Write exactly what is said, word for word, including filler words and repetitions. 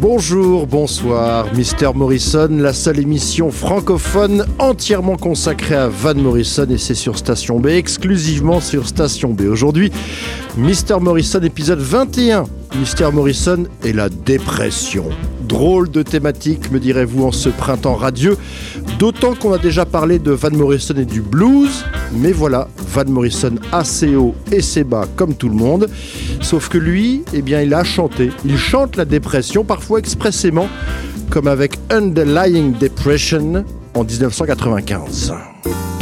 Bonjour, bonsoir, Mister Morrison, la seule émission francophone entièrement consacrée à Van Morrison, et c'est sur Station B, exclusivement sur Station B. Aujourd'hui, Mister Morrison, épisode vingt et un. Mister Morrison et la dépression. Drôle de thématique, me direz-vous, en ce printemps radieux, d'autant qu'on a déjà parlé de Van Morrison et du blues, mais voilà, Van Morrison a ses hauts et ses bas comme tout le monde, sauf que lui, eh bien, il a chanté, il chante la dépression, parfois expressément, comme avec Underlying Depression en dix-neuf cent quatre-vingt-quinze.